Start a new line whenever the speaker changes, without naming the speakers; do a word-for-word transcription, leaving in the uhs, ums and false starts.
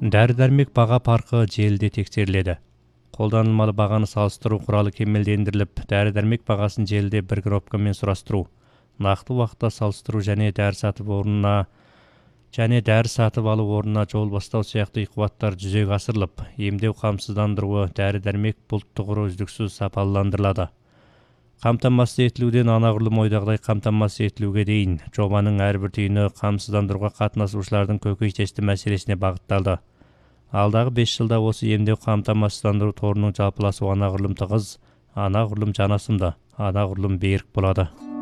Дәрі-дәрмек баға парқы желіде тексеріледі. Қолданылмалы бағаны салыстыру құралы кемелдендіріліп, дәрі-дәрмек бағасын желіде бір кнопкамен сұрастыру, нақты уақытта салыстыру және дәрі сатып орнына және дәрі сатып алу орнына жол бастау сияқты қуаттар жүзеге асырылып, емдеу қамсыздандыруы дәрі-дәрмек бұлттығыры үздіксіз сапаландырылады. Қамтамасыз етілуден анағұрлым ойдағыдай қамтамасыз етілуге дейін жобаның әрбір түйіні қамсыздандыруға қатынасушылардың көкейтесті мәселесіне бағытталды. Алдағы бес жылда осы емдеу қамтамасыздандыру торының жалпыласуы анағұрлым тығыз, анағұрлым жанасымды, анағұрлым берік болады.